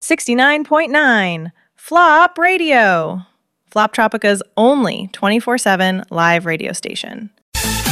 69.9 Flop Radio, Flop Tropica's only 24/7 live radio station.